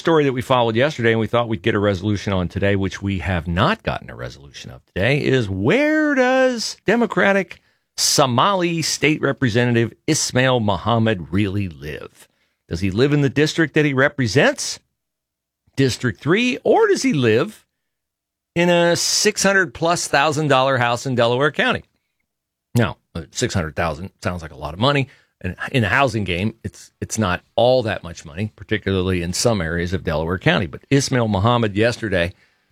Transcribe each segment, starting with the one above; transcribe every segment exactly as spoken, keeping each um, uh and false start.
story that we followed yesterday and we thought we'd get a resolution on today, which we have not gotten a resolution of today, is where does Democratic Somali State Representative Ismail Muhammad really live? Does he live in the district that he represents, District three, or does he live in a six hundred plus thousand dollar house in Delaware County? Now, six hundred thousand sounds like a lot of money. And in a housing game, it's it's not all that much money, particularly in some areas of Delaware County. But Ismail Muhammad yesterday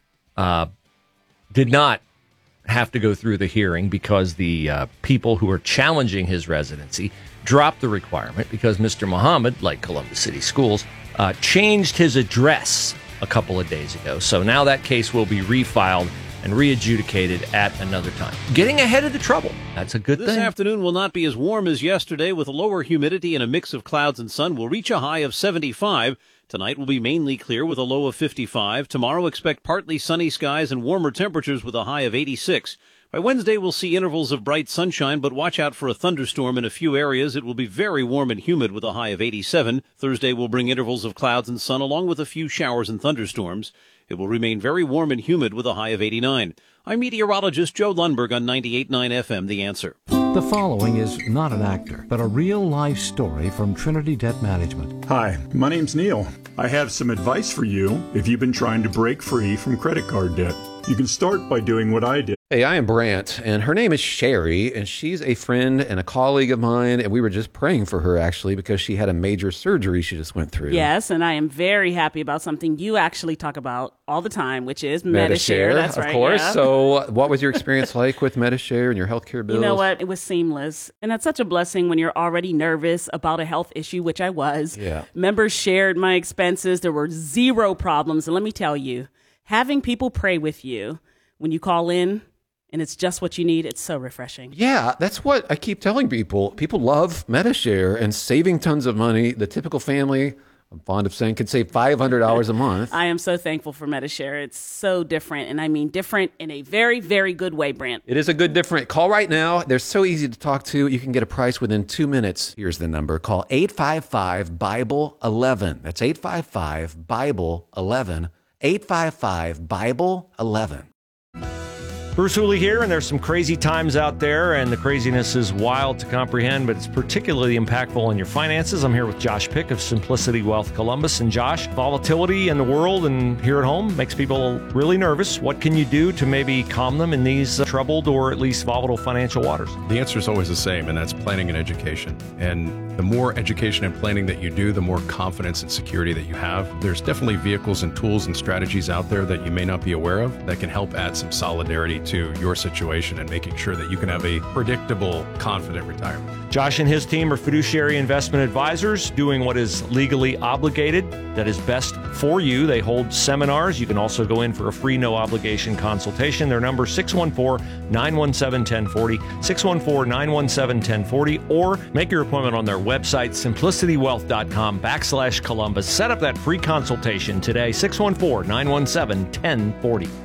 uh, did not have to go through the hearing because the uh, people who are challenging his residency dropped the requirement because Mister Muhammad, like Columbus City Schools, uh, changed his address a couple of days ago. So now that case will be refiled and re-adjudicated at another time. Getting ahead of the trouble. That's a good this thing. This afternoon will not be as warm as yesterday, with a lower humidity and a mix of clouds and sun. Will reach a high of seventy-five. Tonight will be mainly clear with a low of fifty-five. Tomorrow expect partly sunny skies and warmer temperatures with a high of eighty-six. By Wednesday, we'll see intervals of bright sunshine, but watch out for a thunderstorm in a few areas. It will be very warm and humid with a high of eighty-seven. Thursday will bring intervals of clouds and sun along with a few showers and thunderstorms. It will remain very warm and humid with a high of eighty-nine. I'm meteorologist Joe Lundberg on ninety-eight point nine F M, The Answer. The following is not an actor, but a real-life story from Trinity Debt Management. Hi, my name's Neil. I have some advice for you if you've been trying to break free from credit card debt. You can start by doing what I did. Hey, I am Brant, and her name is Sherry, and she's a friend and a colleague of mine, and we were just praying for her, actually, because she had a major surgery she just went through. Yes, and I am very happy about something you actually talk about all the time, which is Medi-Share. Medi-Share, That's of right, course. yeah. So what was your experience like with Medi-Share and your healthcare bills? You know what? It was seamless, and that's such a blessing when you're already nervous about a health issue, which I was. Yeah. Members shared my expenses. There were zero problems, and let me tell you, having people pray with you when you call in, and it's just what you need, it's so refreshing. Yeah, that's what I keep telling people. People love Medi-Share and saving tons of money. The typical family, I'm fond of saying, can save five hundred dollars a month. I am so thankful for Medi-Share. It's so different, and I mean different in a very, very good way, Brant. It is a good different. Call right now. They're so easy to talk to. You can get a price within two minutes. Here's the number. Call eight five five, Bible eleven. That's eight five five, Bible eleven. eight five five, Bible eleven. Bruce Hooley here, and there's some crazy times out there, and the craziness is wild to comprehend, but it's particularly impactful on your finances. I'm here with Josh Pick of Simplicity Wealth Columbus. And Josh, volatility in the world and here at home makes people really nervous. What can you do to maybe calm them in these uh, troubled or at least volatile financial waters? The answer is always the same, and that's planning and education. And the more education and planning that you do, the more confidence and security that you have. There's definitely vehicles and tools and strategies out there that you may not be aware of that can help add some solidarity to your situation and making sure that you can have a predictable, confident retirement. Josh and his team are fiduciary investment advisors doing what is legally obligated, that is best for you. They hold seminars. You can also go in for a free, no obligation consultation. Their number six one four, nine one seven, one zero four zero, six one four, nine one seven, one zero four zero, or make your appointment on their website, simplicitywealth.com backslash Columbus. Set up that free consultation today, six one four, nine one seven, one zero four zero.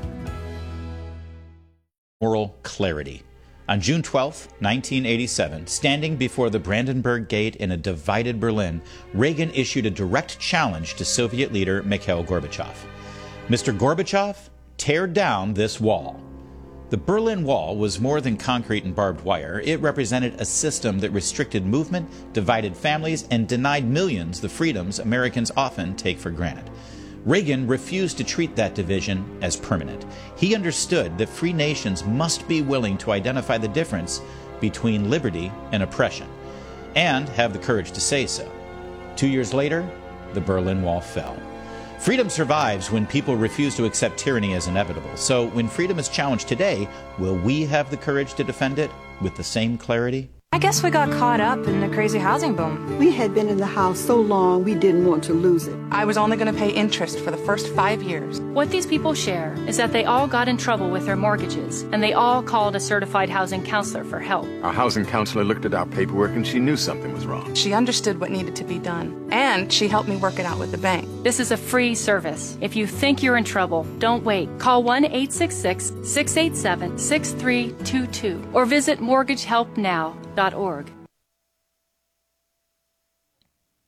Moral clarity. On June twelfth, nineteen eighty-seven, standing before the Brandenburg Gate in a divided Berlin, Reagan issued a direct challenge to Soviet leader Mikhail Gorbachev. Mister Gorbachev, tear down this wall. The Berlin Wall was more than concrete and barbed wire. It represented a system that restricted movement, divided families, and denied millions the freedoms Americans often take for granted. Reagan refused to treat that division as permanent. He understood that free nations must be willing to identify the difference between liberty and oppression, and have the courage to say so. Two years later, the Berlin Wall fell. Freedom survives when people refuse to accept tyranny as inevitable. So when freedom is challenged today, will we have the courage to defend it with the same clarity? I guess we got caught up in the crazy housing boom. We had been in the house so long we didn't want to lose it. I was only going to pay interest for the first five years. What these people share is that they all got in trouble with their mortgages, and they all called a certified housing counselor for help. Our housing counselor looked at our paperwork and she knew something was wrong. She understood what needed to be done, and she helped me work it out with the bank. This is a free service. If you think you're in trouble, don't wait. Call one eight six six, six eight seven, six three two two or visit mortgage help now dot org.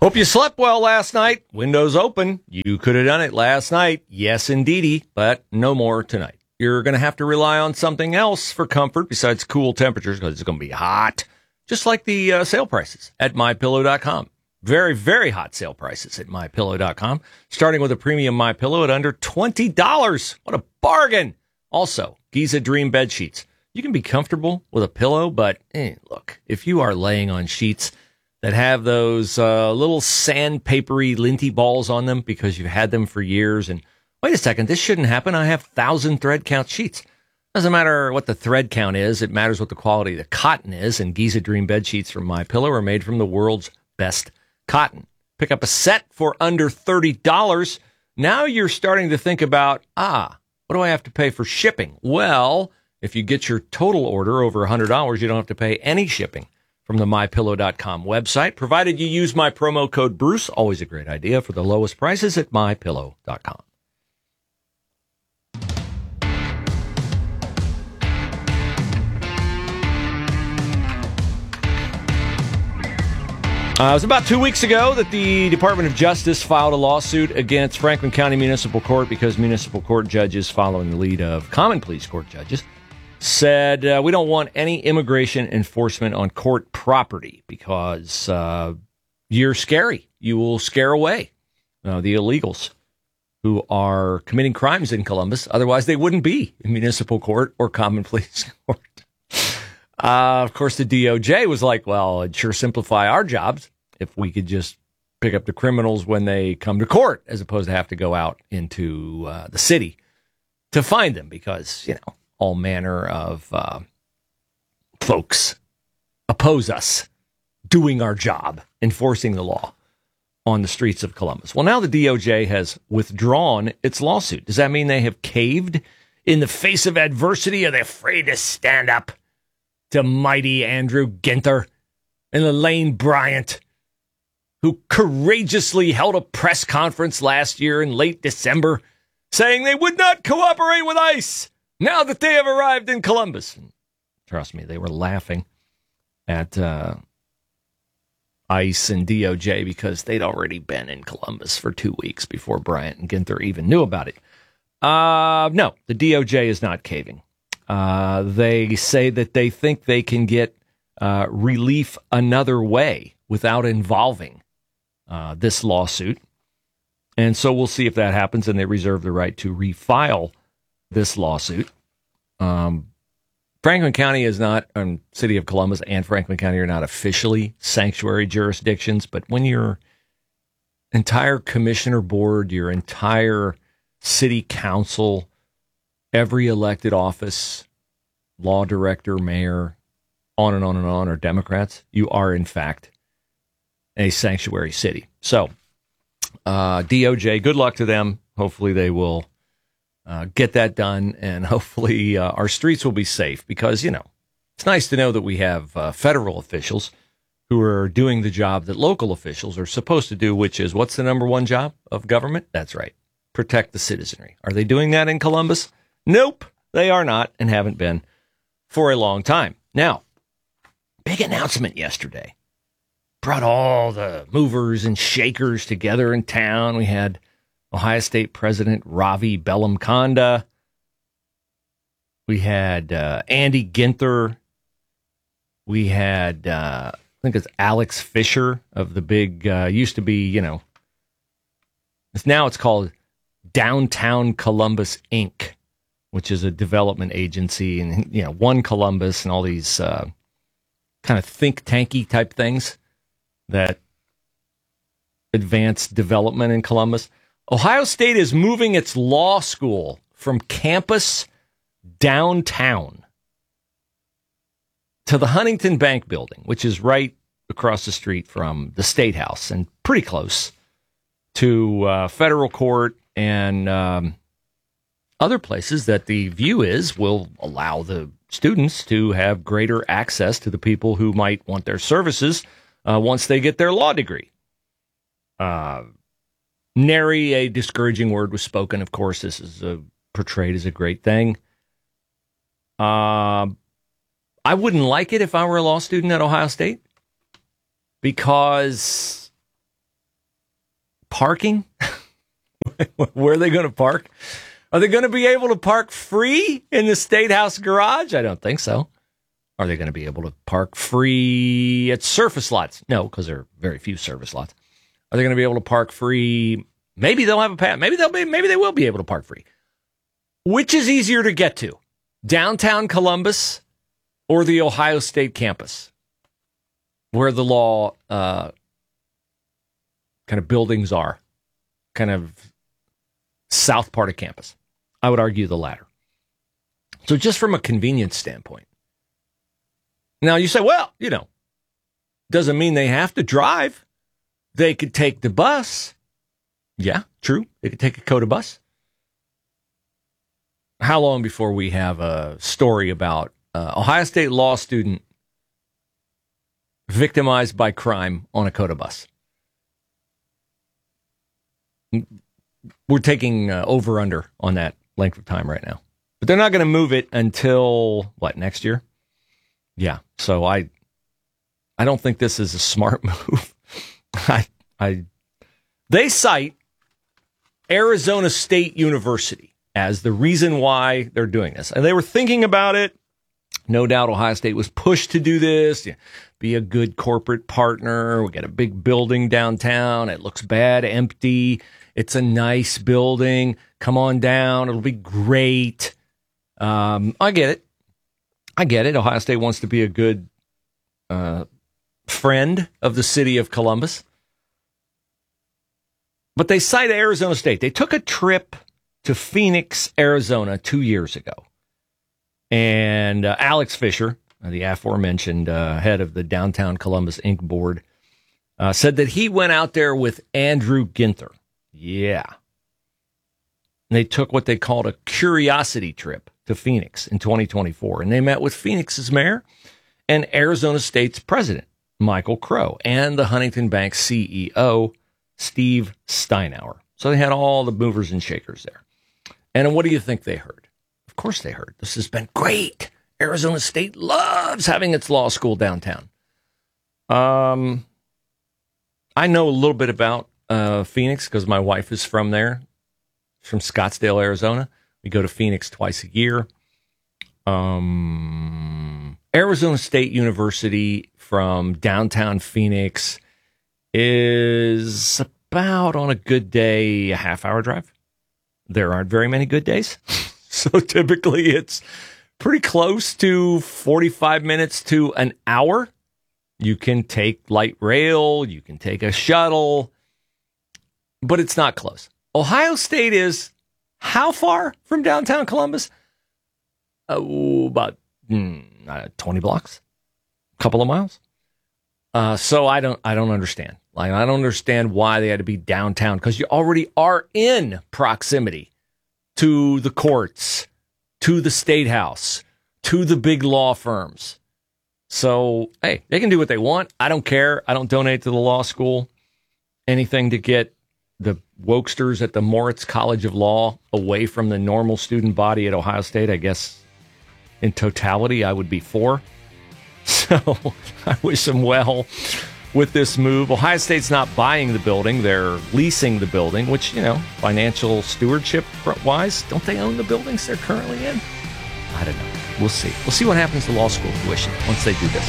Hope you slept well last night. Windows open. You could have done it last night. Yes, indeedy, but no more tonight. You're going to have to rely on something else for comfort besides cool temperatures because it's going to be hot, just like the uh, sale prices at my pillow dot com. Very, very hot sale prices at my pillow dot com, starting with a premium MyPillow at under twenty dollars. What a bargain. Also, Giza Dream Bed Sheets. You can be comfortable with a pillow, but eh, look, if you are laying on sheets that have those uh, little sandpapery linty balls on them because you've had them for years, and wait a second, this shouldn't happen. I have thousand thread count sheets. Doesn't matter what the thread count is. It matters what the quality of the cotton is, and Giza Dream Bed Sheets from MyPillow are made from the world's best cotton. Pick up a set for under thirty dollars. Now you're starting to think about, ah, what do I have to pay for shipping? Well, if you get your total order over one hundred dollars, you don't have to pay any shipping from the my pillow dot com website, provided you use my promo code Bruce. Always a great idea for the lowest prices at my pillow dot com. Uh, it was about two weeks ago that the Department of Justice filed a lawsuit against Franklin County Municipal Court because municipal court judges, following the lead of common pleas court judges, said uh, we don't want any immigration enforcement on court property because uh, you're scary. You will scare away uh, the illegals who are committing crimes in Columbus. Otherwise, they wouldn't be in municipal court or common pleas court. Uh, of course, the D O J was like, well, it'd sure simplify our jobs if we could just pick up the criminals when they come to court as opposed to have to go out into uh, the city to find them because, you know, all manner of uh, folks oppose us doing our job, enforcing the law on the streets of Columbus. Well, now the D O J has withdrawn its lawsuit. Does that mean they have caved in the face of adversity? Are they afraid to stand up to mighty Andrew Ginther and Elaine Bryant, who courageously held a press conference last year in late December saying they would not cooperate with ICE now that they have arrived in Columbus? And trust me, they were laughing at uh, ICE and D O J because they'd already been in Columbus for two weeks before Bryant and Ginther even knew about it. Uh, no, the D O J is not caving. Uh, they say that they think they can get uh, relief another way without involving uh, this lawsuit. And so we'll see if that happens, and they reserve the right to refile this lawsuit. Um, Franklin County is not, um, City of Columbus and Franklin County are not officially sanctuary jurisdictions, but when your entire commissioner board, your entire city council, every elected office, law director, mayor, on and on and on are Democrats, you are, in fact, a sanctuary city. So, uh, D O J, good luck to them. Hopefully they will uh, get that done, and hopefully uh, our streets will be safe because, you know, it's nice to know that we have uh, federal officials who are doing the job that local officials are supposed to do, which is, what's the number one job of government? That's right. Protect the citizenry. Are they doing that in Columbus? Nope, they are not and haven't been for a long time. Now, big announcement yesterday. Brought all the movers and shakers together in town. We had Ohio State President Ravi Bellamkonda. We had uh, Andy Ginther. We had, uh, I think it's Alex Fisher of the big, uh, used to be, you know, it's, now it's called Downtown Columbus, Incorporated, which is a development agency, and, you know, One Columbus and all these uh, kind of think tanky type things that advance development in Columbus. Ohio State is moving its law school from campus downtown to the Huntington Bank building, which is right across the street from the State House and pretty close to uh, federal court and um, other places that the view is will allow the students to have greater access to the people who might want their services uh, once they get their law degree. Uh, nary a discouraging word was spoken. Of course, this is a, portrayed as a great thing. Uh, I wouldn't like it if I were a law student at Ohio State because parking? Where are they going to park? Are they going to be able to park free in the State House garage? I don't think so. Are they going to be able to park free at surface lots? No, because there are very few surface lots. Are they going to be able to park free? Maybe they'll have a path. Maybe they'll be. Maybe they will be able to park free. Which is easier to get to, downtown Columbus or the Ohio State campus, where the law uh, kind of buildings are, kind of south part of campus? I would argue the latter. So just from a convenience standpoint. Now you say, well, you know, doesn't mean they have to drive. They could take the bus. Yeah, true. They could take a COTA bus. How long before we have a story about uh, Ohio State law student victimized by crime on a COTA bus? We're taking uh, over under on that length of time right now. But they're not going to move it until, what, next year? Yeah. So I I don't think this is a smart move. I I they cite Arizona State University as the reason why they're doing this. And they were thinking about it. No doubt Ohio State was pushed to do this. Be a good corporate partner. We got a big building downtown. It looks bad, empty. It's a nice building. Come on down. It'll be great. Um, I get it. I get it. Ohio State wants to be a good uh, friend of the city of Columbus. But they cite Arizona State. They took a trip to Phoenix, Arizona two years ago. And uh, Alex Fisher, the aforementioned uh, head of the Downtown Columbus Incorporated board, uh, said that he went out there with Andrew Ginther. Yeah. And they took what they called a curiosity trip to Phoenix in twenty twenty-four. And they met with Phoenix's mayor and Arizona State's president, Michael Crow, and the Huntington Bank C E O, Steve Steinauer. So they had all the movers and shakers there. And what do you think they heard? Of course they heard. This has been great. Arizona State loves having its law school downtown. Um, I know a little bit about uh, Phoenix because my wife is from there. She's from Scottsdale, Arizona. We go to Phoenix twice a year. Um, Arizona State University from downtown Phoenix is about, on a good day, a half-hour drive. There aren't very many good days. So typically it's pretty close to forty-five minutes to an hour. You can take light rail, you can take a shuttle, but it's not close. Ohio State is how far from downtown Columbus? Oh, about mm, uh, twenty blocks, a couple of miles. Uh, so I don't, I don't understand. Like, I don't understand why they had to be downtown, because you already are in proximity to the courts, to the State House, to the big law firms. So, hey, they can do what they want. I don't care. I don't donate to the law school. Anything to get the wokesters at the Moritz College of Law away from the normal student body at Ohio State, I guess in totality, I would be for. So I wish them well with this move. Ohio State's not buying the building. They're leasing the building, which, you know, financial stewardship wise, don't they own the buildings they're currently in? I don't know. We'll see. We'll see what happens to law school tuition once they do this.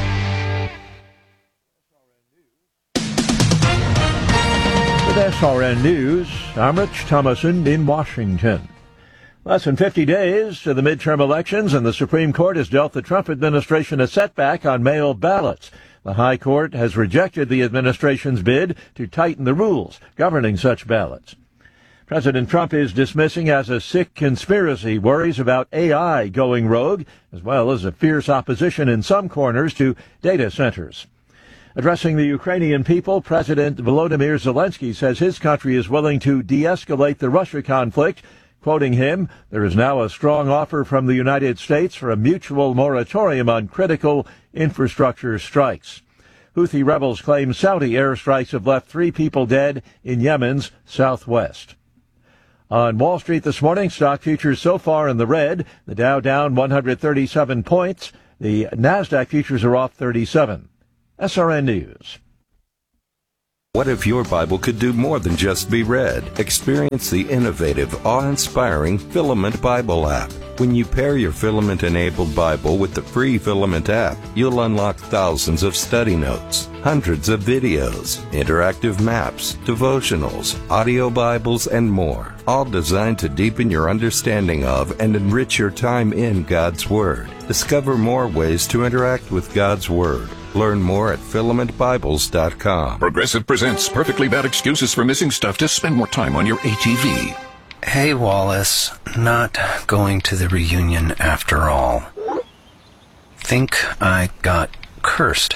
With S R N News, I'm Rich Thomason in Washington. Less than fifty days to the midterm elections, and the Supreme Court has dealt the Trump administration a setback on mail ballots. The High Court has rejected the administration's bid to tighten the rules governing such ballots. President Trump is dismissing as a sick conspiracy worries about A I going rogue, as well as a fierce opposition in some corners to data centers. Addressing the Ukrainian people, President Volodymyr Zelensky says his country is willing to de-escalate the Russia conflict. Quoting him, there is now a strong offer from the United States for a mutual moratorium on critical infrastructure strikes. Houthi rebels claim Saudi airstrikes have left three people dead in Yemen's southwest. On Wall Street this morning, stock futures so far in the red. The Dow down one hundred thirty-seven points. The NASDAQ futures are off thirty-seven. S R N News. What if your Bible could do more than just be read? Experience the innovative, awe-inspiring Filament Bible app. When you pair your Filament-enabled Bible with the free Filament app, you'll unlock thousands of study notes, hundreds of videos, interactive maps, devotionals, audio Bibles, and more, all designed to deepen your understanding of and enrich your time in God's Word. Discover more ways to interact with God's Word. Learn more at filament bibles dot com. Progressive presents Perfectly Bad Excuses for Missing Stuff to Spend More Time on Your A T V. Hey, Wallace. Not going to the reunion after all. Think I got cursed.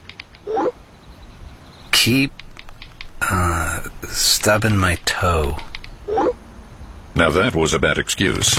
Keep, uh, stubbing my toe. Now that was a bad excuse.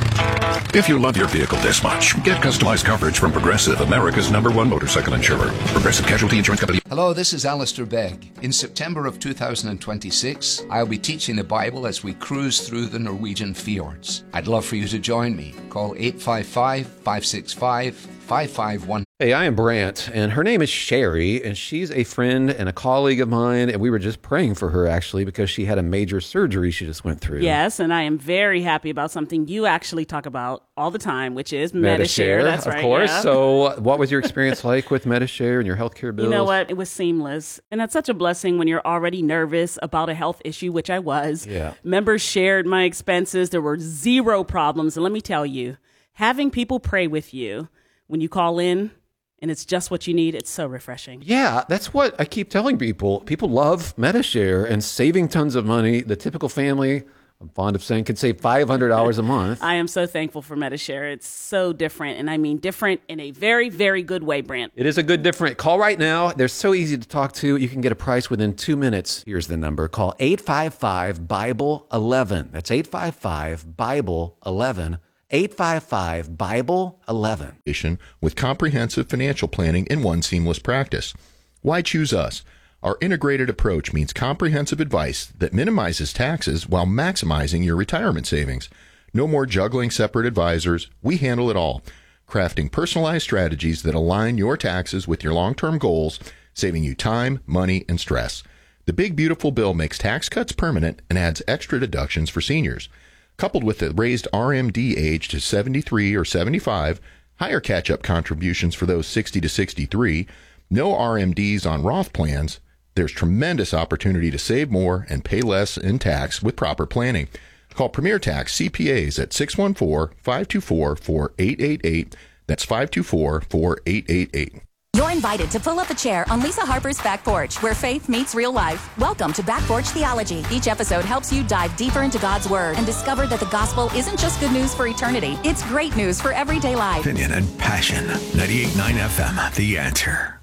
If you love your vehicle this much, get customized coverage from Progressive, America's number one motorcycle insurer. Progressive Casualty Insurance Company. Hello, this is Alistair Begg. In September of two thousand twenty-six, I'll be teaching the Bible as we cruise through the Norwegian fjords. I'd love for you to join me. Call eight five five, five six five, five five one. Hey, I am Brant, and her name is Sherry, and she's a friend and a colleague of mine, and we were just praying for her, actually, because she had a major surgery she just went through. Yes, and I am very happy about something you actually talk about all the time, which is Medi-Share. Medi-Share, That's of right, course. yeah. So what was your experience like with Medi-Share and your healthcare bills? You know what? It was seamless. And that's such a blessing when you're already nervous about a health issue, which I was. Yeah. Members shared my expenses. There were zero problems. And let me tell you, having people pray with you when you call in, and it's just what you need, it's so refreshing. Yeah, that's what I keep telling people. People love Medi-Share and saving tons of money. The typical family, I'm fond of saying, can save five hundred dollars a month. I am so thankful for Medi-Share. It's so different, and I mean different in a very, very good way, Brant. It is a good different. Call right now. They're so easy to talk to. You can get a price within two minutes. Here's the number. Call eight five five, Bible eleven. That's eight five five, Bible eleven. eight five five, Bible eleven. With comprehensive financial planning in one seamless practice. Why choose us? Our integrated approach means comprehensive advice that minimizes taxes while maximizing your retirement savings. No more juggling separate advisors. We handle it all, crafting personalized strategies that align your taxes with your long-term goals, saving you time, money, and stress. The Big Beautiful Bill makes tax cuts permanent and adds extra deductions for seniors. Coupled with the raised R M D age to seventy-three or seventy-five, higher catch-up contributions for those sixty to sixty-three, no R M Ds on Roth plans, there's tremendous opportunity to save more and pay less in tax with proper planning. Call Premier Tax C P As at six one four, five two four, four eight eight eight. That's five two four, four eight eight eight. You're invited to pull up a chair on Lisa Harper's Back Porch, where faith meets real life. Welcome to Back Porch Theology. Each episode helps you dive deeper into God's Word and discover that the gospel isn't just good news for eternity. It's great news for everyday life. Opinion and passion. ninety-eight point nine F M, The Answer.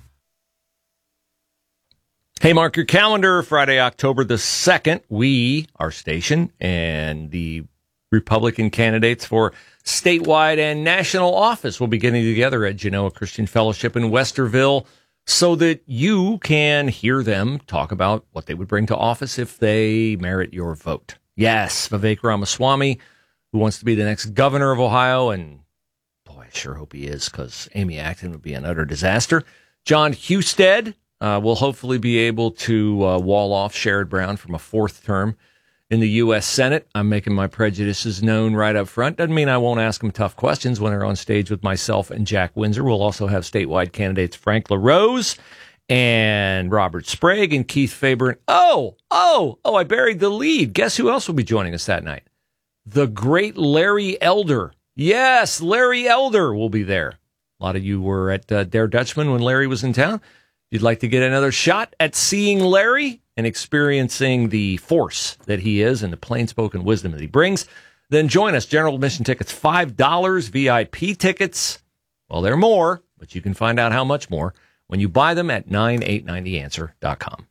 Hey, mark your calendar. Friday, October the second, we, our station, and the Republican candidates for statewide and national office will be getting together at Genoa Christian Fellowship in Westerville so that you can hear them talk about what they would bring to office if they merit your vote. Yes, Vivek Ramaswamy, who wants to be the next governor of Ohio, and boy, I sure hope he is, because Amy Acton would be an utter disaster. John Husted uh, will hopefully be able to uh, wall off Sherrod Brown from a fourth term in the U S Senate. I'm making my prejudices known right up front. Doesn't mean I won't ask them tough questions when they're on stage with myself and Jack Windsor. We'll also have statewide candidates Frank LaRose and Robert Sprague and Keith Faber. Oh, oh, oh, I buried the lead. Guess who else will be joining us that night? The great Larry Elder. Yes, Larry Elder will be there. A lot of you were at uh, Der Dutchman when Larry was in town. If you'd like to get another shot at seeing Larry and experiencing the force that he is and the plain-spoken wisdom that he brings, then join us. General admission tickets, five dollars. V I P tickets, well, they're more, but you can find out how much more when you buy them at nine eight nine the answer dot com.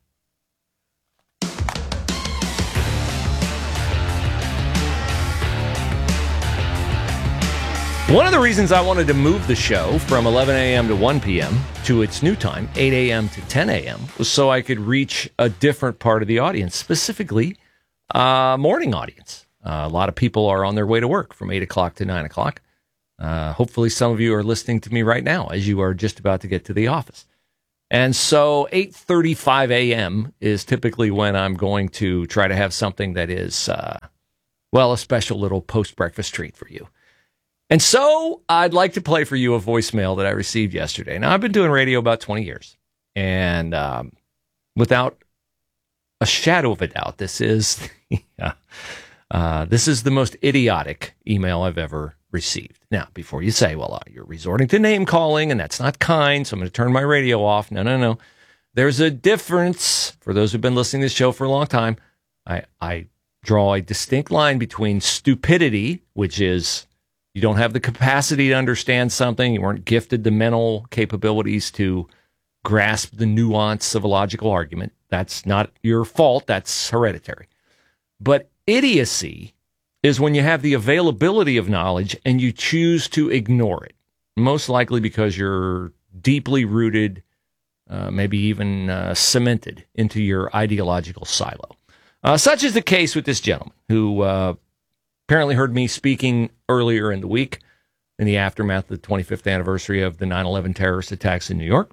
One of the reasons I wanted to move the show from eleven a.m. to one p.m. to its new time, eight a.m. to ten a.m., was so I could reach a different part of the audience, specifically uh, morning audience. Uh, a lot of people are on their way to work from eight o'clock to nine o'clock. Uh, hopefully some of you are listening to me right now as you are just about to get to the office. And so eight thirty-five a.m. is typically when I'm going to try to have something that is, uh, well, a special little post-breakfast treat for you. And so I'd like to play for you a voicemail that I received yesterday. Now, I've been doing radio about twenty years. And um, without a shadow of a doubt, this is, yeah, uh, this is the most idiotic email I've ever received. Now, before you say, well, uh, you're resorting to name calling, and that's not kind, so I'm going to turn my radio off. No, no, no. There's a difference. For those who've been listening to this show for a long time, I, I draw a distinct line between stupidity, which is you don't have the capacity to understand something, you weren't gifted the mental capabilities to grasp the nuance of a logical argument. That's not your fault. That's hereditary. But idiocy is when you have the availability of knowledge and you choose to ignore it, most likely because you're deeply rooted, uh, maybe even uh, cemented into your ideological silo. Uh, such is the case with this gentleman who uh, apparently heard me speaking earlier in the week in the aftermath of the twenty-fifth anniversary of the nine eleven terrorist attacks in New York.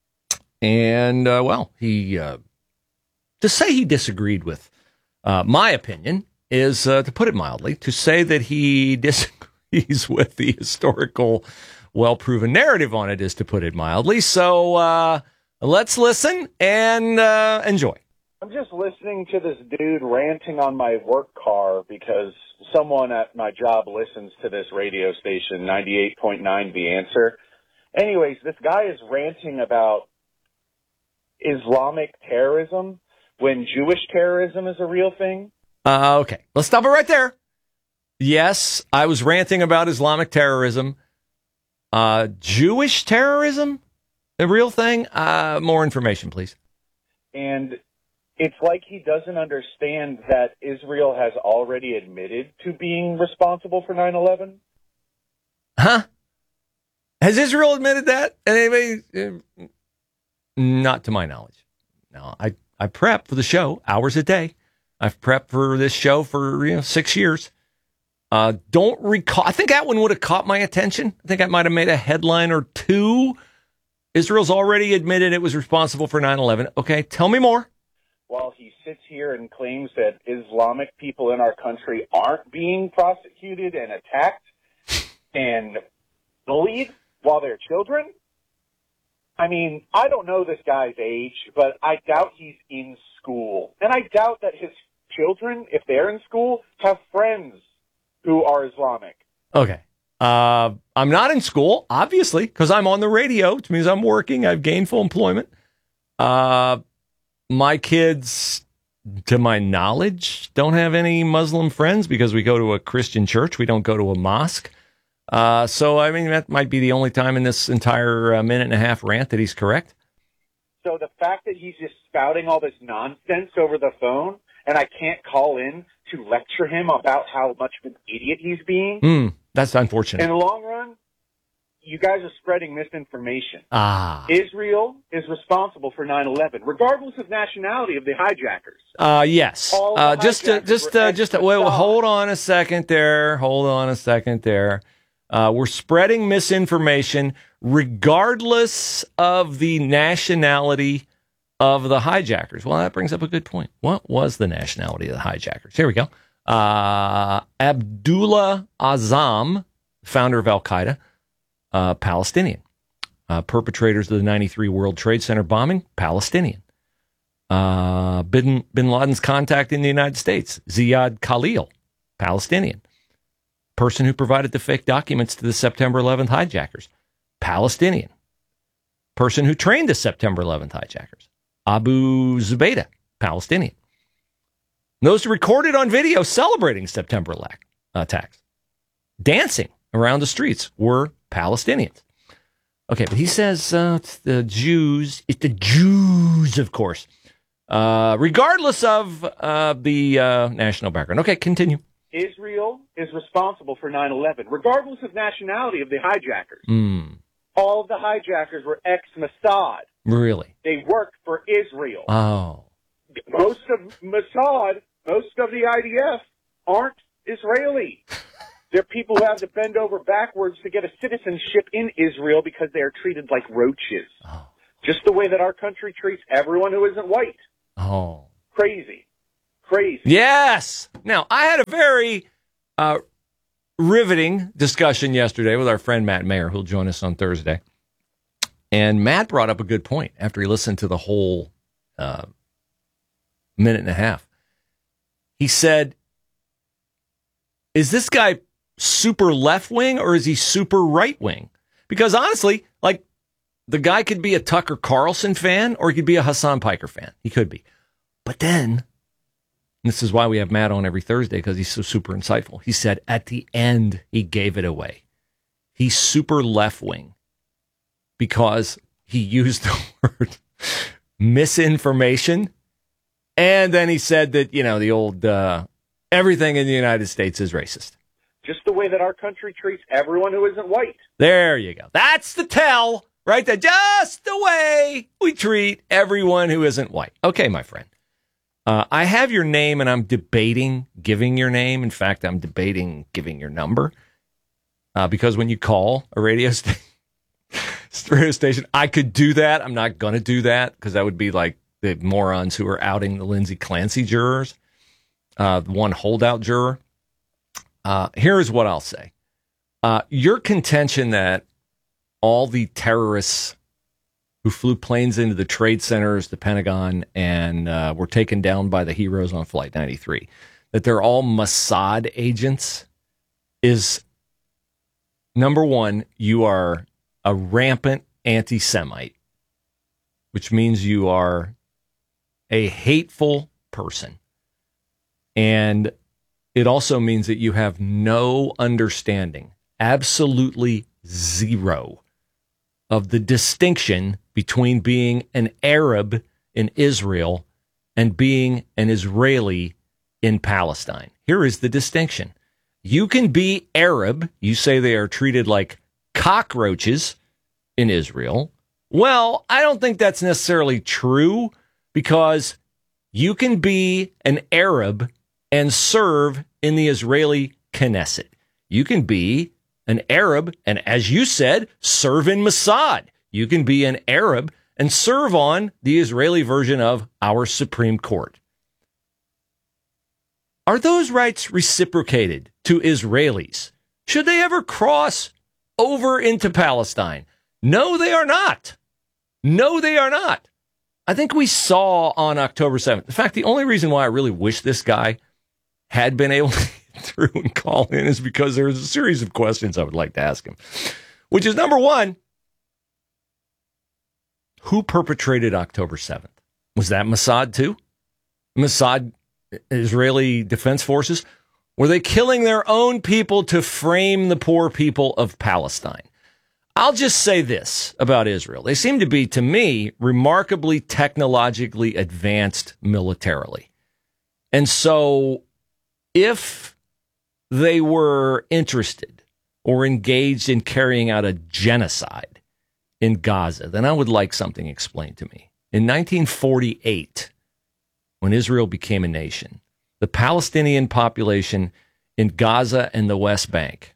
And, uh, well, he, uh, to say he disagreed with uh, my opinion is, uh, to put it mildly, to say that he disagrees with the historical, well-proven narrative on it is to put it mildly. So uh, let's listen and uh, enjoy. I'm just listening to this dude ranting on my work car because someone at my job listens to this radio station, ninety-eight point nine The Answer. Anyways, this guy is ranting about Islamic terrorism when Jewish terrorism is a real thing. Uh, okay, let's stop it right there. Yes, I was ranting about Islamic terrorism. Uh, Jewish terrorism, a real thing? Uh, more information, please. And it's like he doesn't understand that Israel has already admitted to being responsible for nine eleven. Huh? Has Israel admitted that? Anybody? Uh, not to my knowledge. No, I, I prep for the show hours a day. I've prepped for this show for you know six years. Uh, don't recall. I think that one would have caught my attention. I think I might have made a headline or two. Israel's already admitted it was responsible for nine eleven. Okay, tell me more. While he sits here and claims that Islamic people in our country aren't being prosecuted and attacked and bullied while they're children. I mean, I don't know this guy's age, but I doubt he's in school. And I doubt that his children, if they're in school, have friends who are Islamic. Okay. Uh, I'm not in school, obviously, because I'm on the radio, which means I'm working. I have gainful employment. Uh, my kids, to my knowledge, don't have any Muslim friends because we go to a Christian church. We don't go to a mosque. Uh, so, I mean, that might be the only time in this entire uh, minute and a half rant that he's correct. So the fact that he's just spouting all this nonsense over the phone and I can't call in to lecture him about how much of an idiot he's being. Mm, that's unfortunate. In the long run, you guys are spreading misinformation. Ah. Israel is responsible for nine eleven, regardless of nationality of the hijackers. Uh, yes. Uh, just, uh, just, uh, just, uh, wait, well, hold on a second there. Hold on a second there. Uh, we're spreading misinformation regardless of the nationality of the hijackers. Well, that brings up a good point. What was the nationality of the hijackers? Here we go. Uh, Abdullah Azzam, founder of Al-Qaeda, uh, Palestinian. Uh, perpetrators of the ninety-three World Trade Center bombing, Palestinian. Uh, bin, bin Laden's contact in the United States, Ziad Khalil, Palestinian. Person who provided the fake documents to the September eleventh hijackers, Palestinian. Person who trained the September eleventh hijackers, Abu Zubaydah, Palestinian. Those recorded on video celebrating September attacks, dancing around the streets, were Palestinians. Okay, but he says uh, it's the Jews. It's the Jews, of course, uh, regardless of uh, the uh, national background. Okay, continue. Israel is responsible for nine eleven, regardless of nationality of the hijackers. Mm. All of the hijackers were ex-Mossad. Really? They worked for Israel. Oh. Most of Mossad, most of the I D F aren't Israeli. They're people who have to bend over backwards to get a citizenship in Israel because they are treated like roaches. Oh. Just the way that our country treats everyone who isn't white. Oh. Crazy. Crazy. Yes. Now, I had a very uh, riveting discussion yesterday with our friend Matt Mayer, who'll join us on Thursday. And Matt brought up a good point after he listened to the whole uh, minute and a half. He said, is this guy super left-wing or is he super right-wing? Because honestly, like, the guy could be a Tucker Carlson fan or he could be a Hassan Piker fan. He could be. But then, and this is why we have Matt on every Thursday, because he's so super insightful. He said at the end, he gave it away. He's super left-wing because he used the word misinformation. And then he said that, you know, the old uh, everything in the United States is racist. Just the way that our country treats everyone who isn't white. There you go. That's the tell, right there. Just the way we treat everyone who isn't white. Okay, my friend. Uh, I have your name, and I'm debating giving your name. In fact, I'm debating giving your number. Uh, because when you call a radio, st- radio station, I could do that. I'm not going to do that because that would be like the morons who are outing the Lindsay Clancy jurors, uh, the one holdout juror. Uh, here's what I'll say. Uh, your contention that all the terrorists who flew planes into the trade centers, the Pentagon, and uh, were taken down by the heroes on Flight ninety-three, that they're all Mossad agents is, number one, you are a rampant anti-Semite, which means you are a hateful person. And it also means that you have no understanding, absolutely zero, of the distinction between being an Arab in Israel and being an Israeli in Palestine. Here is the distinction. You can be Arab. You say they are treated like cockroaches in Israel. Well, I don't think that's necessarily true, because you can be an Arab and serve in the Israeli Knesset. You can be an Arab and, as you said, serve in Mossad. You can be an Arab and serve on the Israeli version of our Supreme Court. Are those rights reciprocated to Israelis? Should they ever cross over into Palestine? No, they are not. No, they are not. I think we saw on October seventh. In fact, the only reason why I really wish this guy had been able to get through and call in is because there's a series of questions I would like to ask him, which is, number one, who perpetrated October seventh? Was that Mossad too? Mossad, Israeli Defense Forces? Were they killing their own people to frame the poor people of Palestine? I'll just say this about Israel. They seem to be, to me, remarkably technologically advanced militarily. And so if they were interested or engaged in carrying out a genocide in Gaza, then I would like something explained to me. In nineteen forty-eight, when Israel became a nation, the Palestinian population in Gaza and the West Bank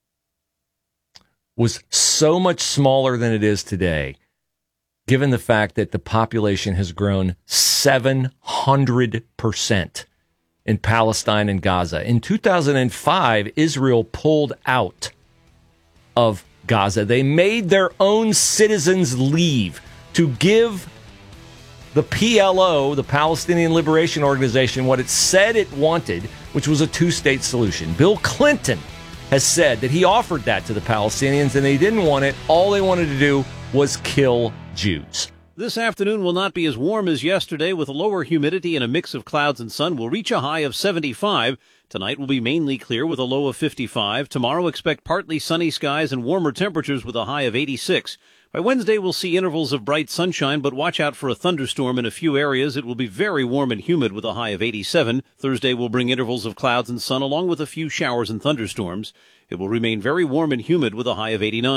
was so much smaller than it is today, given the fact that the population has grown seven hundred percent in Palestine and Gaza. In two thousand five, Israel pulled out of Gaza. They made their own citizens leave to give the P L O, the Palestinian Liberation Organization, what it said it wanted, which was a two-state solution. Bill Clinton has said that he offered that to the Palestinians and they didn't want it. All they wanted to do was kill Jews. This afternoon will not be as warm as yesterday, with lower humidity and a mix of clouds and sun. We'll reach a high of seventy-five. Tonight will be mainly clear with a low of fifty-five. Tomorrow, expect partly sunny skies and warmer temperatures with a high of eighty-six. By Wednesday, we'll see intervals of bright sunshine, but watch out for a thunderstorm in a few areas. It will be very warm and humid with a high of eighty-seven. Thursday will bring intervals of clouds and sun along with a few showers and thunderstorms. It will remain very warm and humid with a high of eighty-nine.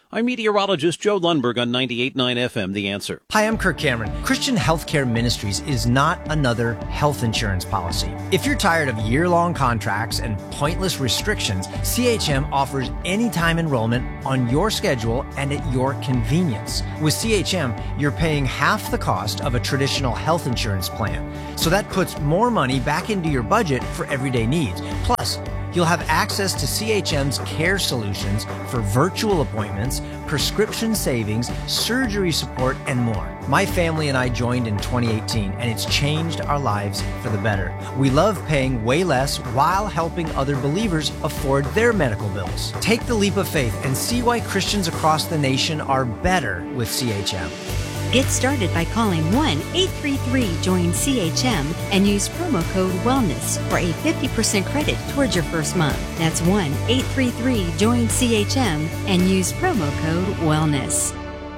I'm meteorologist Joe Lundberg on ninety-eight point nine F M, The Answer. Hi, I'm Kirk Cameron. Christian Healthcare Ministries is not another health insurance policy. If you're tired of year-long contracts and pointless restrictions, C H M offers anytime enrollment on your schedule and at your convenience. With C H M, you're paying half the cost of a traditional health insurance plan. So that puts more money back into your budget for everyday needs. Plus, you'll have access to C H M's care solutions for virtual appointments, prescription savings, surgery support, and more. My family and I joined in twenty eighteen, and it's changed our lives for the better. We love paying way less while helping other believers afford their medical bills. Take the leap of faith and see why Christians across the nation are better with C H M. Get started by calling one eight three three join C H M and use promo code WELLNESS for a fifty percent credit towards your first month. That's one eight three three join C H M and use promo code WELLNESS.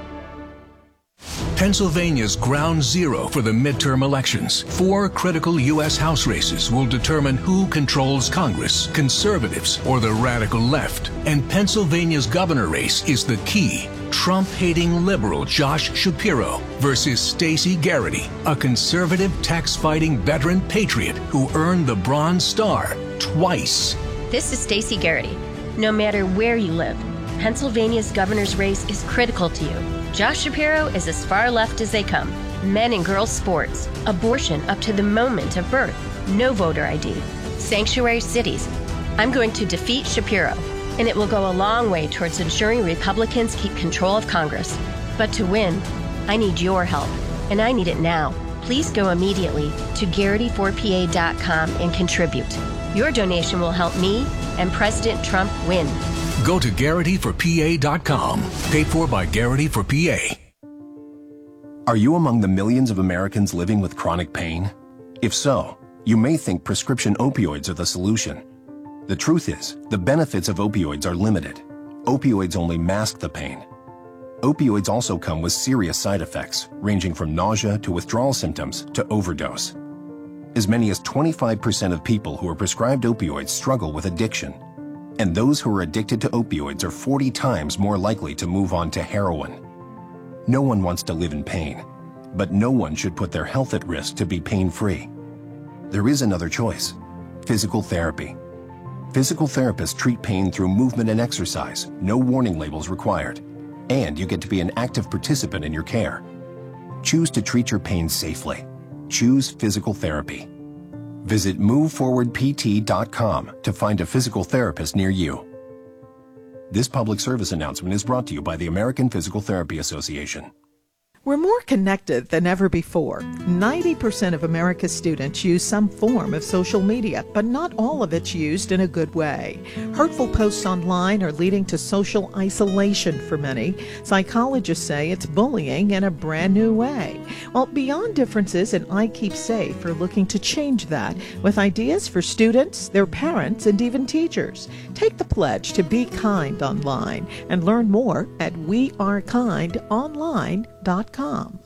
Pennsylvania's ground zero for the midterm elections. Four critical U S House races will determine who controls Congress, conservatives or the radical left. And Pennsylvania's governor race is the key. Trump-hating liberal Josh Shapiro versus Stacey Garrity, a conservative tax-fighting veteran patriot who earned the Bronze Star twice. This is Stacey Garrity. No matter where you live, Pennsylvania's governor's race is critical to you. Josh Shapiro is as far left as they come. Men and girls sports, abortion up to the moment of birth, no voter I D, sanctuary cities. I'm going to defeat Shapiro, and it will go a long way towards ensuring Republicans keep control of Congress. But to win, I need your help, and I need it now. Please go immediately to Garrity four P A dot com and contribute. Your donation will help me and President Trump win. Go to Garrity for P A dot com, paid for by Garrity for P A. Are you among the millions of Americans living with chronic pain? If so, you may think prescription opioids are the solution. The truth is, the benefits of opioids are limited. Opioids only mask the pain. Opioids also come with serious side effects, ranging from nausea to withdrawal symptoms to overdose. As many as twenty-five percent of people who are prescribed opioids struggle with addiction. And those who are addicted to opioids are forty times more likely to move on to heroin. No one wants to live in pain, but no one should put their health at risk to be pain-free. There is another choice: physical therapy. Physical therapists treat pain through movement and exercise, no warning labels required, and you get to be an active participant in your care. Choose to treat your pain safely. Choose physical therapy. Visit move forward P T dot com to find a physical therapist near you. This public service announcement is brought to you by the American Physical Therapy Association. We're more connected than ever before. ninety percent of America's students use some form of social media, but not all of it's used in a good way. Hurtful posts online are leading to social isolation for many. Psychologists say it's bullying in a brand new way. Well, Beyond Differences and I Keep Safe are looking to change that with ideas for students, their parents, and even teachers. Take the pledge to be kind online and learn more at we are kind online dot com.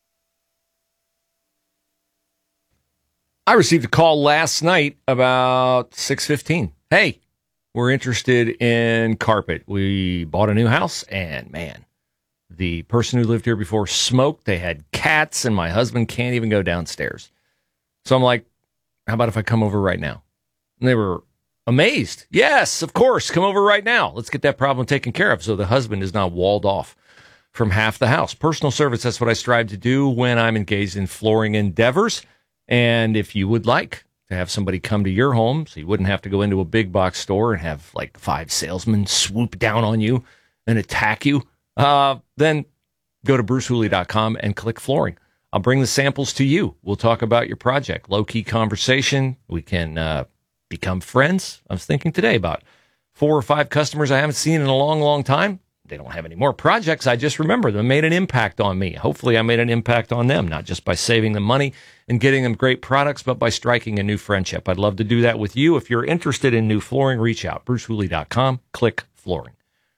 I received a call last night about six fifteen. Hey, we're interested in carpet. We bought a new house, and man, the person who lived here before smoked. They had cats, and my husband can't even go downstairs. So I'm like, how about if I come over right now? And they were amazed. Yes, of course, come over right now. Let's get that problem taken care of so the husband is not walled off from half the house. Personal service, that's what I strive to do when I'm engaged in flooring endeavors. And if you would like to have somebody come to your home so you wouldn't have to go into a big box store and have like five salesmen swoop down on you and attack you, uh, then go to bruce hooley dot com and click flooring. I'll bring the samples to you. We'll talk about your project. Low-key conversation. We can uh, become friends. I was thinking today about four or five customers I haven't seen in a long, long time. They don't have any more projects. I just remember them made an impact on me. Hopefully I made an impact on them, not just by saving them money and getting them great products, but by striking a new friendship. I'd love to do that with you. If you're interested in new flooring, reach out. bruce hooley dot com, click flooring.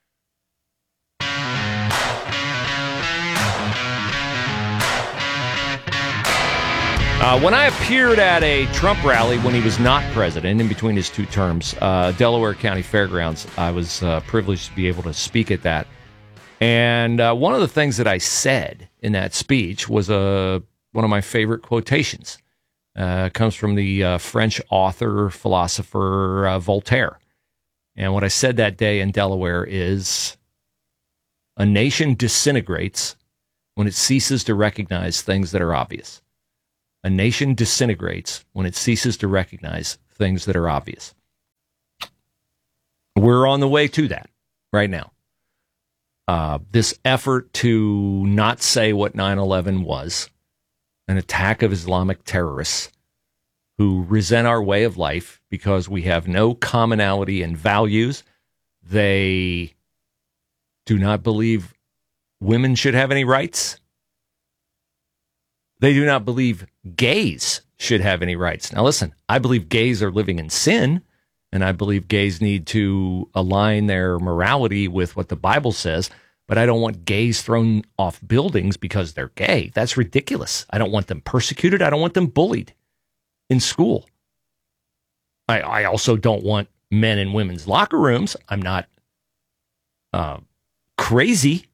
Uh, when I appeared at a Trump rally when he was not president, in between his two terms, uh, Delaware County Fairgrounds, I was uh, privileged to be able to speak at that. And uh, one of the things that I said in that speech was uh, one of my favorite quotations. Uh, it comes from the uh, French author, philosopher uh, Voltaire. And what I said that day in Delaware is, a nation disintegrates when it ceases to recognize things that are obvious. A nation disintegrates when it ceases to recognize things that are obvious. We're on the way to that right now. Uh, this effort to not say what nine eleven was, an attack of Islamic terrorists who resent our way of life because we have no commonality in values. They do not believe women should have any rights. They do not believe gays should have any rights. Now, listen, I believe gays are living in sin, and I believe gays need to align their morality with what the Bible says, but I don't want gays thrown off buildings because they're gay. That's ridiculous. I don't want them persecuted. I don't want them bullied in school. I, I also don't want men in women's locker rooms. I'm not uh, crazy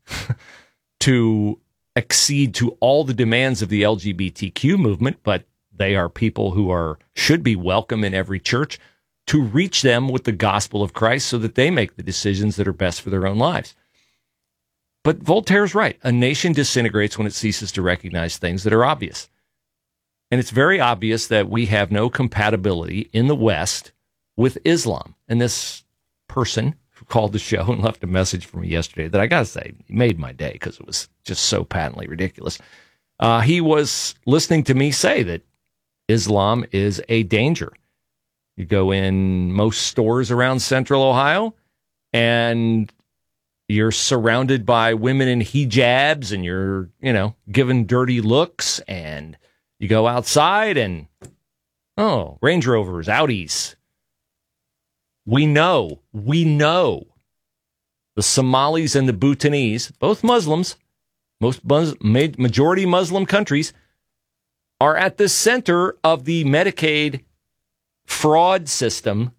to accede to all the demands of the L G B T Q movement, but they are people who are should be welcome in every church to reach them with the gospel of Christ so that they make the decisions that are best for their own lives. But Voltaire's right. A nation disintegrates when it ceases to recognize things that are obvious. And it's very obvious that we have no compatibility in the West with Islam. And this person who called the show and left a message for me yesterday that I got to say made my day because it was just so patently ridiculous. Uh, he was listening to me say that Islam is a danger. You go in most stores around Central Ohio and you're surrounded by women in hijabs and you're, you know, given dirty looks, and you go outside and, oh, Range Rovers, Audis. We know, we know the Somalis and the Bhutanese, both Muslims, most majority Muslim countries, are at the center of the Medicaid fraud system.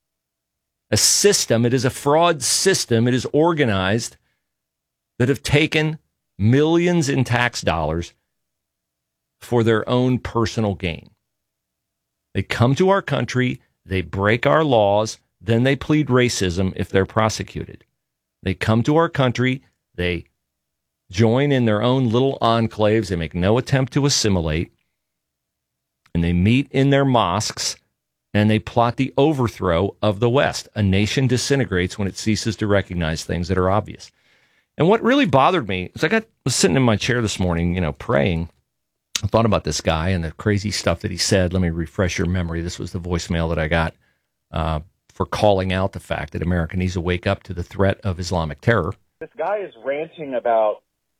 A system, it is a fraud system, it is organized, that have taken millions in tax dollars for their own personal gain. They come to our country, they break our laws, then they plead racism if they're prosecuted. They come to our country, they join in their own little enclaves, they make no attempt to assimilate, and they meet in their mosques, and they plot the overthrow of the West. A nation disintegrates when it ceases to recognize things that are obvious. And what really bothered me is I got was sitting in my chair this morning, you know, praying. I thought about this guy and the crazy stuff that he said. Let me refresh your memory. This was the voicemail that I got uh, for calling out the fact that America needs to wake up to the threat of Islamic terror. This guy is ranting about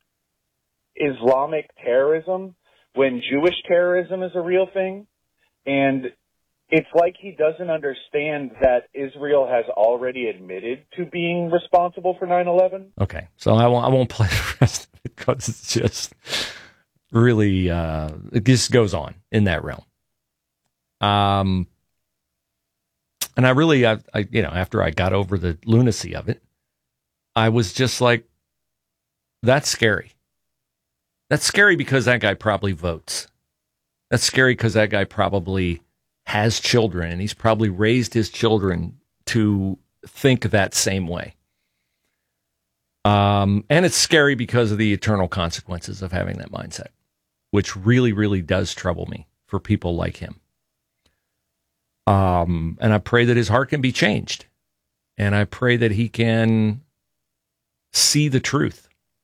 Islamic terrorism when Jewish terrorism is a real thing. And it's like he doesn't understand that Israel has already admitted to being responsible for nine eleven. Okay, so I won't, I won't play the rest of it because it's just really, uh, it just goes on in that realm. Um, and I really, I, I, you know, after I got over the lunacy of it, I was just like, that's scary. That's scary because that guy probably votes. That's scary because that guy probably has children, and he's probably raised his children to think that same way. Um, and it's scary because of the eternal consequences of having that mindset, which really, really does trouble me for people like him. Um, and I pray that his heart can be changed, and I pray that he can see the truth.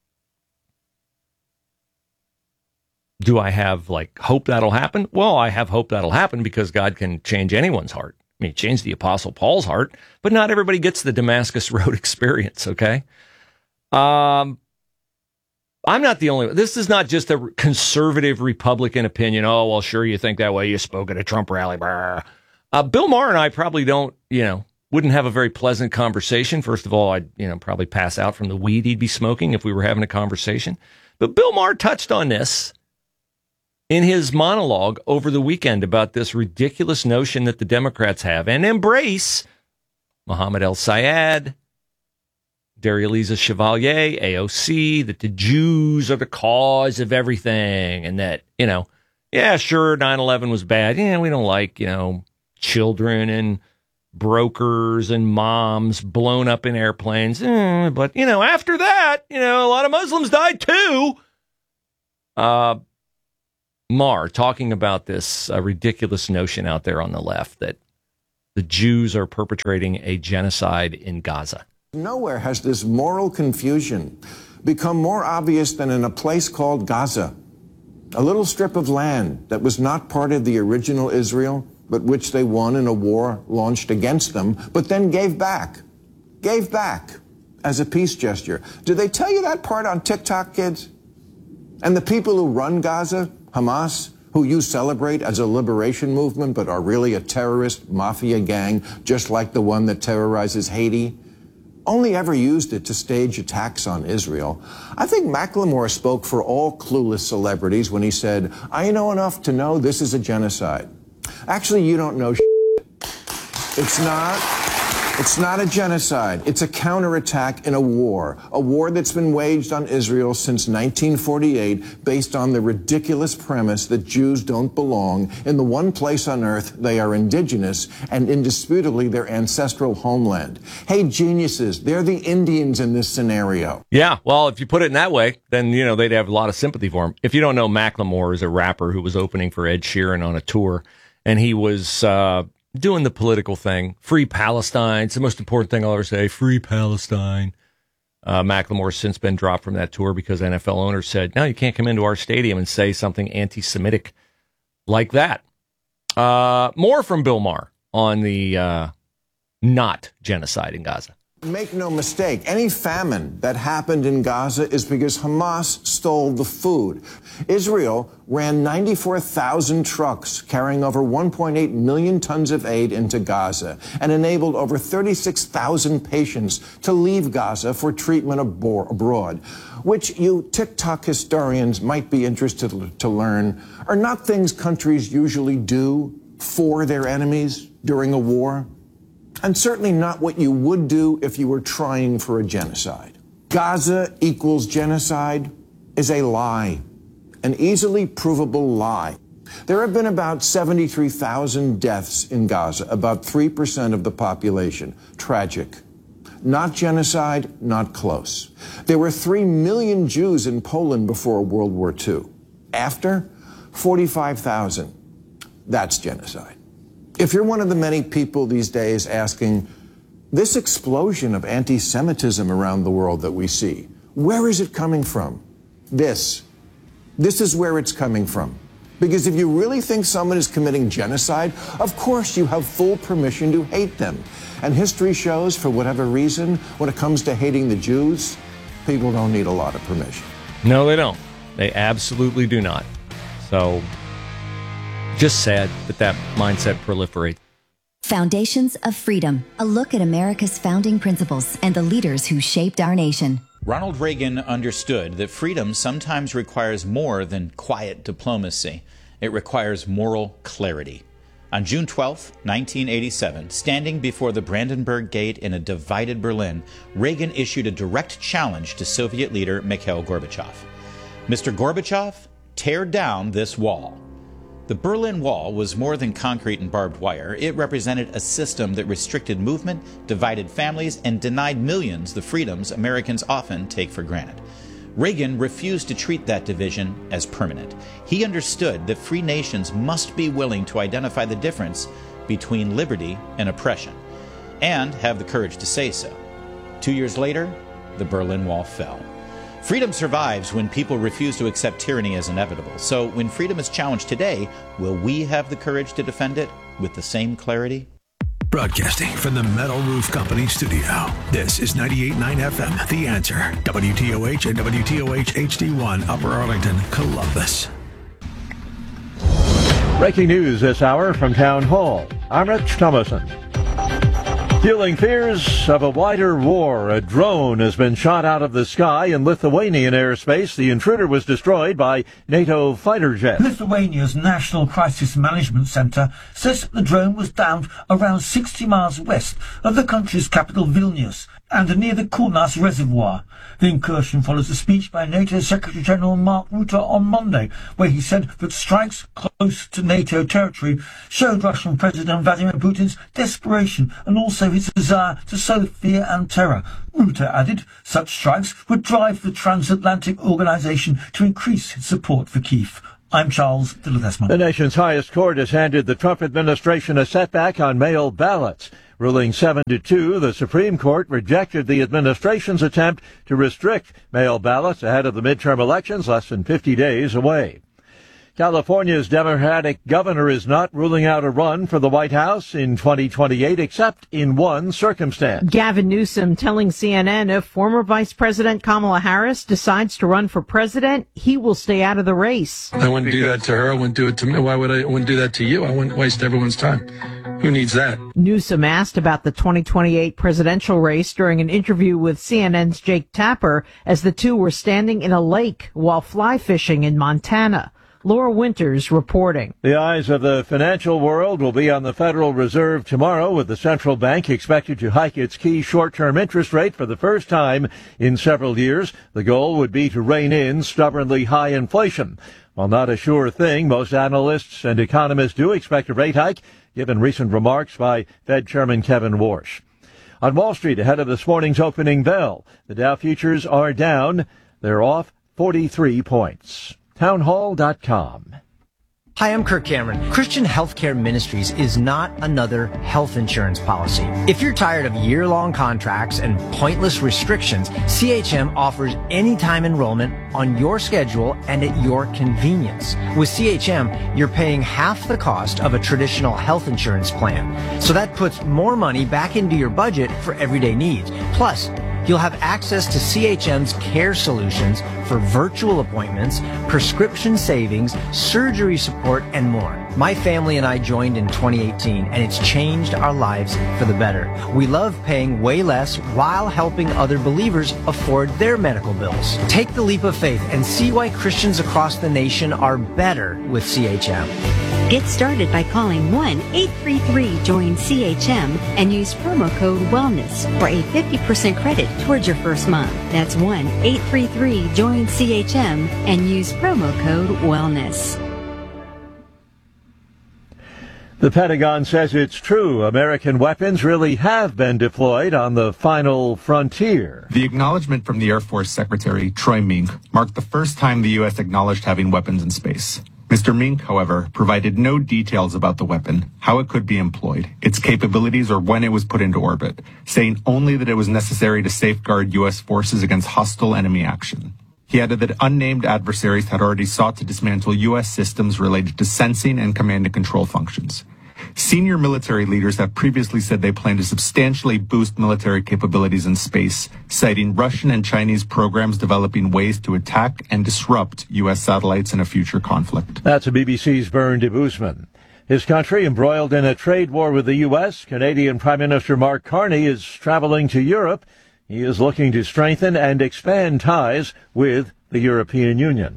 Do I have, like, hope that'll happen? Well, I have hope that'll happen because God can change anyone's heart. I mean, he changed the Apostle Paul's heart, but not everybody gets the Damascus Road experience, okay? Um, I'm not the only one. This is not just a conservative Republican opinion. Oh, well, sure, you think that way. You spoke at a Trump rally. Uh, Bill Maher and I probably don't, you know, wouldn't have a very pleasant conversation. First of all, I'd, you know, probably pass out from the weed he'd be smoking if we were having a conversation. But Bill Maher touched on this in his monologue over the weekend about this ridiculous notion that the Democrats have and embrace Mohammed El-Sayed, Darya-Lisa Chevalier, A O C, that the Jews are the cause of everything, and that, you know, yeah, sure, nine eleven was bad. Yeah, we don't like, you know, children and brokers and moms blown up in airplanes. Eh, but, you know, after that, you know, a lot of Muslims died too. Uh, Maher talking about this uh, ridiculous notion out there on the left that the Jews are perpetrating a genocide in Gaza. Nowhere has this moral confusion become more obvious than in a place called Gaza, a little strip of land that was not part of the original Israel, but which they won in a war launched against them, but then gave back, gave back as a peace gesture. Did they tell you that part on TikTok, kids? And the people who run Gaza, Hamas, who you celebrate as a liberation movement, but are really a terrorist mafia gang, just like the one that terrorizes Haiti, only ever used it to stage attacks on Israel. I think Macklemore spoke for all clueless celebrities when he said, I know enough to know this is a genocide. Actually, you don't know shit. It's not. It's not a genocide. It's a counterattack in a war, a war that's been waged on Israel since nineteen forty-eight based on the ridiculous premise that Jews don't belong in the one place on earth they are indigenous and indisputably their ancestral homeland. Hey, geniuses, they're the Indians in this scenario. Yeah, well, if you put it in that way, then, you know, they'd have a lot of sympathy for him. If you don't know, Macklemore is a rapper who was opening for Ed Sheeran on a tour, and he was uh, doing the political thing. Free Palestine. It's the most important thing I'll ever say. Free Palestine. Uh, Macklemore's since been dropped from that tour because N F L owners said, no, you can't come into our stadium and say something anti-Semitic like that. Uh, more from Bill Maher on the uh, not genocide in Gaza. Make no mistake, any famine that happened in Gaza is because Hamas stole the food. Israel ran ninety-four thousand trucks carrying over one point eight million tons of aid into Gaza and enabled over thirty-six thousand patients to leave Gaza for treatment abor- abroad, which you TikTok historians might be interested to learn are not things countries usually do for their enemies during a war. And certainly not what you would do if you were trying for a genocide. Gaza equals genocide is a lie, an easily provable lie. There have been about seventy-three thousand deaths in Gaza, about three percent of the population. Tragic. Not genocide, not close. There were three million Jews in Poland before World War Two. After, forty-five thousand. That's genocide. If you're one of the many people these days asking, this explosion of anti-Semitism around the world that we see, where is it coming from? This. This is where it's coming from. Because if you really think someone is committing genocide, of course you have full permission to hate them. And history shows, for whatever reason, when it comes to hating the Jews, people don't need a lot of permission. No, they don't. They absolutely do not. So, just sad that that mindset proliferates. Foundations of Freedom, a look at America's founding principles and the leaders who shaped our nation. Ronald Reagan understood that freedom sometimes requires more than quiet diplomacy. It requires moral clarity. On June twelfth, nineteen eighty-seven, standing before the Brandenburg Gate in a divided Berlin, Reagan issued a direct challenge to Soviet leader Mikhail Gorbachev. Mister Gorbachev, tear down this wall. The Berlin Wall was more than concrete and barbed wire. It represented a system that restricted movement, divided families, and denied millions the freedoms Americans often take for granted. Reagan refused to treat that division as permanent. He understood that free nations must be willing to identify the difference between liberty and oppression, and have the courage to say so. Two years later, the Berlin Wall fell. Freedom survives when people refuse to accept tyranny as inevitable. So when freedom is challenged today, will we have the courage to defend it with the same clarity? Broadcasting from the Metal Roof Company studio, this is ninety-eight point nine F M, The Answer, W T O H and W T O H H D one, Upper Arlington, Columbus. Breaking news this hour from Town Hall. I'm Rich Thomason. Fueling fears of a wider war, a drone has been shot out of the sky in Lithuanian airspace. The intruder was destroyed by NATO fighter jets. Lithuania's National Crisis Management Center says the drone was downed around sixty miles west of the country's capital Vilnius and near the Kurnas Reservoir. The incursion follows a speech by NATO Secretary-General Mark Rutte on Monday, where he said that strikes close to NATO territory showed Russian President Vladimir Putin's desperation and also his desire to sow fear and terror. Rutte added such strikes would drive the transatlantic organization to increase its support for Kyiv. I'm Charles de Ledesma. The nation's highest court has handed the Trump administration a setback on mail ballots. Ruling seven to two, the Supreme Court rejected the administration's attempt to restrict mail ballots ahead of the midterm elections less than fifty days away. California's Democratic governor is not ruling out a run for the White House in twenty twenty-eight, except in one circumstance. Gavin Newsom telling C N N if former Vice President Kamala Harris decides to run for president, he will stay out of the race. I wouldn't do that to her. I wouldn't do it to me. Why would I, I wouldn't do that to you? I wouldn't waste everyone's time. Who needs that? Newsom asked about the twenty twenty-eight presidential race during an interview with C N N's Jake Tapper as the two were standing in a lake while fly fishing in Montana. Laura Winters reporting. The eyes of the financial world will be on the Federal Reserve tomorrow, with the central bank expected to hike its key short-term interest rate for the first time in several years. The goal would be to rein in stubbornly high inflation. While not a sure thing, most analysts and economists do expect a rate hike, given recent remarks by Fed Chairman Kevin Warsh. On Wall Street, ahead of this morning's opening bell, the Dow futures are down. They're off forty-three points. townhall dot com. Hi, I'm Kirk Cameron. Christian Healthcare Ministries is not another health insurance policy. If you're tired of year-long contracts and pointless restrictions, C H M offers anytime enrollment on your schedule and at your convenience. With C H M, you're paying half the cost of a traditional health insurance plan. So that puts more money back into your budget for everyday needs. Plus, you'll have access to C H M's care solutions for virtual appointments, prescription savings, surgery support, and more. My family and I joined in twenty eighteen, and it's changed our lives for the better. We love paying way less while helping other believers afford their medical bills. Take the leap of faith and see why Christians across the nation are better with C H M. Get started by calling one eight three three join C H M and use promo code WELLNESS for a fifty percent credit towards your first month. That's one eight three three join C H M and use promo code WELLNESS. The Pentagon says it's true. American weapons really have been deployed on the final frontier. The acknowledgement from the Air Force Secretary Troy Mink marked the first time the U S acknowledged having weapons in space. Mister Mink, however, provided no details about the weapon, how it could be employed, its capabilities, or when it was put into orbit, saying only that it was necessary to safeguard U S forces against hostile enemy action. He added that unnamed adversaries had already sought to dismantle U S systems related to sensing and command and control functions. Senior military leaders have previously said they plan to substantially boost military capabilities in space, citing Russian and Chinese programs developing ways to attack and disrupt U S satellites in a future conflict. That's B B C's Vern de Boosman. His country embroiled in a trade war with the U S. Canadian Prime Minister Mark Carney is traveling to Europe. He is looking to strengthen and expand ties with the European Union.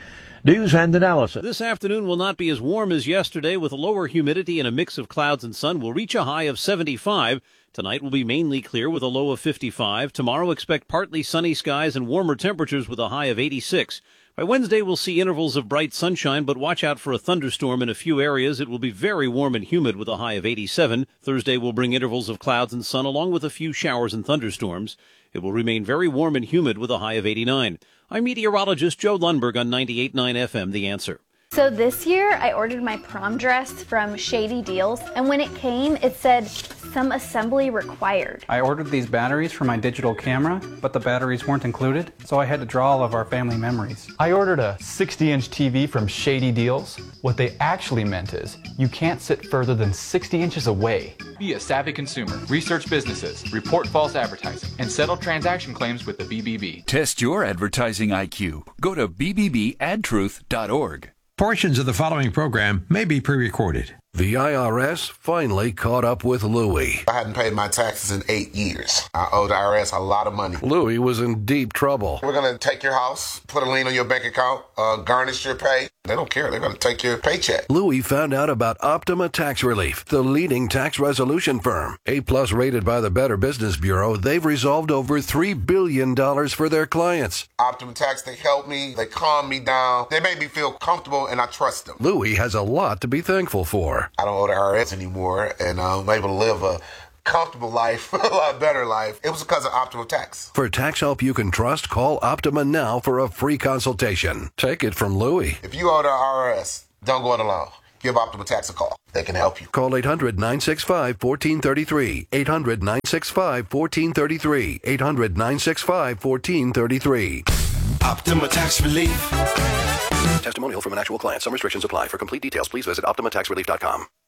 News and analysis. This afternoon will not be as warm as yesterday, with a lower humidity and a mix of clouds and sun. Will reach a high of seventy-five. Tonight will be mainly clear with a low of fifty-five. Tomorrow expect partly sunny skies and warmer temperatures with a high of eighty-six. By Wednesday, we'll see intervals of bright sunshine, but watch out for a thunderstorm in a few areas. It will be very warm and humid with a high of eighty-seven. Thursday will bring intervals of clouds and sun along with a few showers and thunderstorms. It will remain very warm and humid with a high of eighty-nine. I'm meteorologist Joe Lundberg on ninety-eight point nine F M, The Answer. So this year, I ordered my prom dress from Shady Deals, and when it came, it said, some assembly required. I ordered these batteries for my digital camera, but the batteries weren't included, so I had to draw all of our family memories. I ordered a sixty inch T V from Shady Deals. What they actually meant is, you can't sit further than sixty inches away. Be a savvy consumer, research businesses, report false advertising, and settle transaction claims with the B B B. Test your advertising I Q. Go to b b b ad truth dot org. Portions of the following program may be pre-recorded. The I R S finally caught up with Louie. I hadn't paid my taxes in eight years. I owed the I R S a lot of money. Louie was in deep trouble. We're going to take your house, put a lien on your bank account, uh, garnish your pay. They don't care. They're going to take your paycheck. Louie found out about Optima Tax Relief, the leading tax resolution firm. A-plus rated by the Better Business Bureau, they've resolved over three billion dollars for their clients. Optima Tax, they help me. They calm me down. They make me feel comfortable, and I trust them. Louie has a lot to be thankful for. I don't owe the I R S anymore, and I'm able to live a comfortable life, a lot better life. It was because of Optima Tax. For tax help you can trust, call Optima now for a free consultation. Take it from Louie. If you owe the I R S, don't go it alone. Give Optima Tax a call. They can help you. Call eight hundred, nine six five, one four three three. eight hundred, nine six five, one four three three. eight hundred, nine six five, one four three three. Optima Tax Relief. Testimonial from an actual client. Some restrictions apply. For complete details, please visit Optima Tax Relief dot com.